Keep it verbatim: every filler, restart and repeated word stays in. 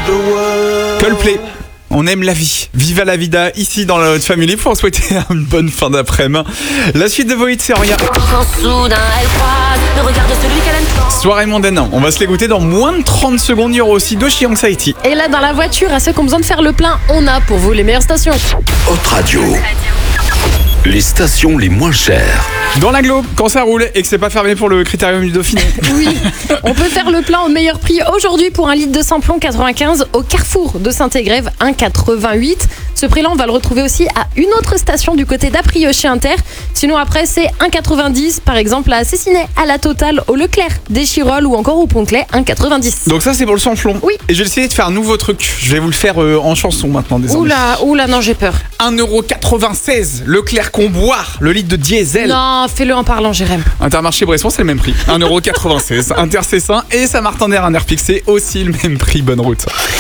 Coldplay. On aime la vie. Viva la vida ici dans la Haute Family pour souhaiter une bonne fin d'après-midi. La suite de vos hits, c'est rien. Quand soudain elle croise le regard de celui qu'elle aime tant. Soirée mondaine, on va se l'écouter dans moins de trente secondes. Il y aura aussi Doshi Anxiety. Et là, dans la voiture, à ceux qui ont besoin de faire le plein, on a pour vous les meilleures stations. Haute Radio. Les stations les moins chères. Dans l'agglo, quand ça roule et que c'est pas fermé pour le Critérium du Dauphiné. Oui, on peut faire le plein au meilleur prix aujourd'hui pour un litre de samplon quatre-vingt-quinze au Carrefour de Saint-Égrève, un virgule quatre-vingt-huit. Ce prix-là, on va le retrouver aussi à une autre station du côté d'Aprieux chez Inter. Sinon, après, c'est un virgule quatre-vingt-dix, par exemple à Cessinet, à la Totale, au Leclerc, des Chirolles ou encore au Pont-Clay, un virgule quatre-vingt-dix. Donc ça, c'est pour le samplon. Oui. Et je vais essayer de faire un nouveau truc. Je vais vous le faire euh, en chanson maintenant, désormais. Oula, oula, non, j'ai peur. un euro quatre-vingt-seize, Leclerc Comboire, le litre de diesel. Non, fais-le en parlant, Jérém. Intermarché Bresson, c'est le même prix. un euro quatre-vingt-seize. Inter Cessin et Saint-Martin-d'Air, un air fixé, aussi le même prix. Bonne route.